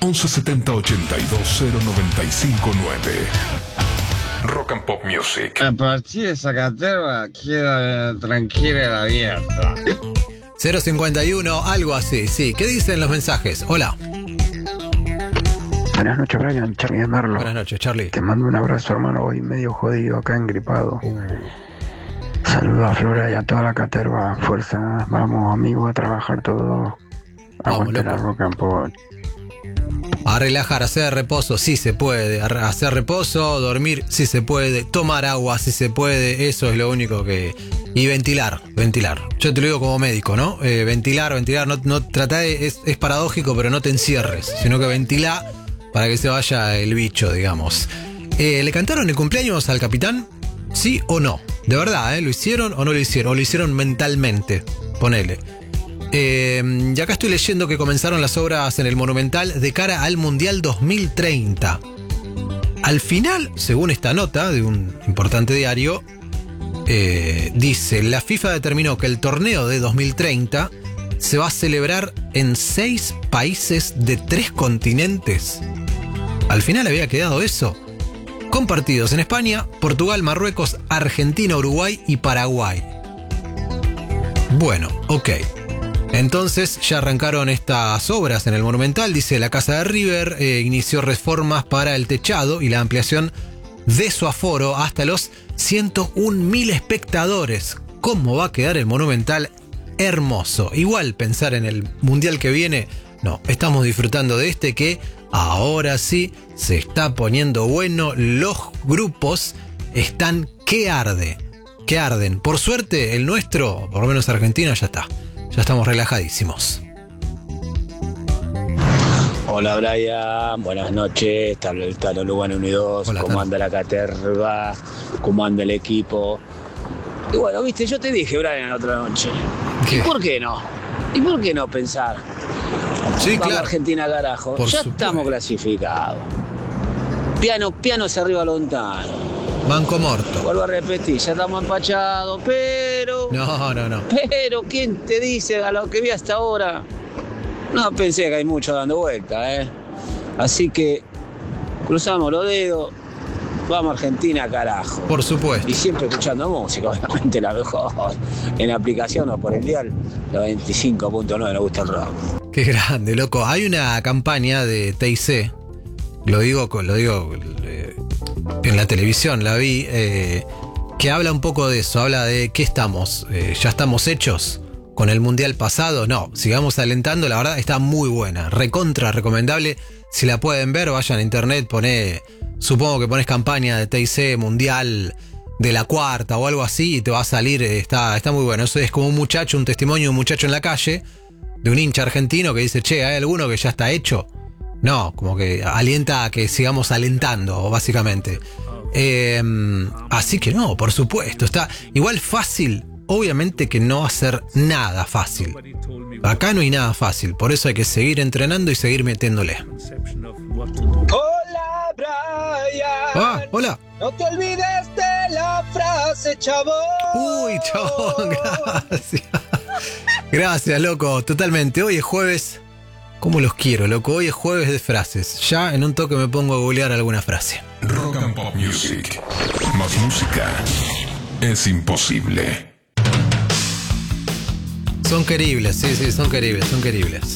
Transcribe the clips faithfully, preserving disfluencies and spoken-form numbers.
once setenta ochenta y dos cero noventa y cinco nueve. Rock and Pop Music. A partir de esa caterva queda tranquila la abierta. cero cincuenta y uno, algo así, sí. ¿Qué dicen los mensajes? Hola. Buenas noches, Brian. Charlie de Merlo. Buenas noches, Charlie. Te mando un abrazo, hermano. Hoy medio jodido, acá engripado. Uh. Saludos a Flora y a toda la caterva. Fuerza. Vamos, amigos, a trabajar todos. Aguante la Rock and Pop. A relajar, hacer reposo, sí se puede. A hacer reposo, dormir, sí se puede. Tomar agua, sí se puede. Eso es lo único que... Y ventilar, ventilar. Yo te lo digo como médico, ¿no? Eh, ventilar, ventilar. No, no trata de... Es, es paradójico, pero no te encierres. Sino que ventila para que se vaya el bicho, digamos. Eh, ¿Le cantaron el cumpleaños al capitán? ¿Sí o no? De verdad, ¿eh? ¿Lo hicieron o no lo hicieron? ¿O lo hicieron mentalmente? Ponele. Eh, y acá estoy leyendo que comenzaron las obras en el Monumental de cara al Mundial dos mil treinta. Al final, según esta nota de un importante diario, eh, dice, la FIFA determinó que el torneo de dos mil treinta se va a celebrar en seis países de tres continentes. Al final había quedado eso, con partidos en España, Portugal, Marruecos, Argentina, Uruguay y Paraguay. Bueno, ok. Entonces ya arrancaron estas obras en el Monumental. Dice, la Casa de River eh, inició reformas para el techado y la ampliación de su aforo hasta los ciento un mil espectadores. ¿Cómo va a quedar el Monumental? Hermoso. Igual pensar en el Mundial que viene, no, estamos disfrutando de este que ahora sí se está poniendo bueno. Los grupos están que arde, que arden. Por suerte el nuestro, por lo menos Argentina, ya está. Ya estamos relajadísimos. Hola Brian, buenas noches, está Luluan Unidos, Hola, ¿cómo anda la caterva? ¿Cómo anda el equipo? Y bueno, viste, yo te dije, Brian, la otra noche. ¿Qué? ¿Y por qué no? ¿Y por qué no pensar? Sí, Vamos claro. a Argentina, carajo. Por ya supuesto. Estamos clasificados. Piano, piano se arriba Lontano. Banco Morto. Vuelvo a repetir, ya estamos empachados, pero... No, no, no. Pero, ¿quién te dice a lo que vi hasta ahora? No pensé que hay mucho dando vuelta, ¿eh? Así que cruzamos los dedos, vamos a Argentina, carajo. Por supuesto. Y siempre escuchando música, obviamente la mejor. En la aplicación o por el dial, la veinticinco punto nueve, nos gusta el rock. Qué grande, loco. Hay una campaña de T I C, lo digo, lo digo eh, en la televisión, la vi, eh, que habla un poco de eso, habla de qué estamos, eh, ya estamos hechos con el Mundial pasado. No, sigamos alentando, la verdad está muy buena, recontra recomendable. Si la pueden ver, vayan a internet, poné, supongo que pones campaña de T I C Mundial de la cuarta o algo así y te va a salir, está, está muy bueno. Eso es como un muchacho, un testimonio de un muchacho en la calle, de un hincha argentino que dice, che, ¿hay alguno que ya está hecho? No, como que alienta a que sigamos alentando, básicamente. Eh, así que no, por supuesto, está igual fácil. Obviamente que no va a ser nada fácil. Acá no hay nada fácil, por eso hay que seguir entrenando y seguir metiéndole. Hola, Brian. Ah, hola. No te olvides de la frase, chabón. Uy, chabón, gracias. Gracias, loco, totalmente. Hoy es jueves. ¿Cómo los quiero, loco? Hoy es jueves de frases. Ya en un toque me pongo a googlear alguna frase. Rock and Pop Music. Más música es imposible. Son queribles, sí, sí, son queribles, son queribles.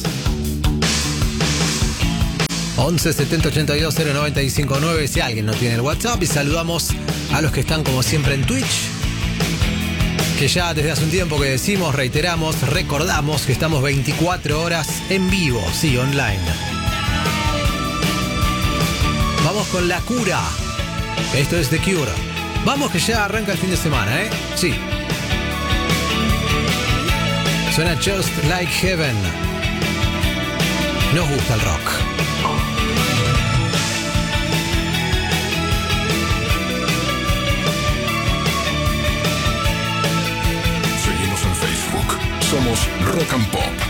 once setenta ochenta y dos cero noventa y cinco nueve si alguien no tiene el WhatsApp. Y saludamos a los que están como siempre en Twitch, que ya desde hace un tiempo que decimos, reiteramos, recordamos que estamos veinticuatro horas en vivo, sí, online. Vamos con La Cura. Esto es The Cure. Vamos que ya arranca el fin de semana, ¿eh? Sí. Suena Just Like Heaven. Nos gusta el rock. Seguimos en Facebook. Somos Rock and Pop.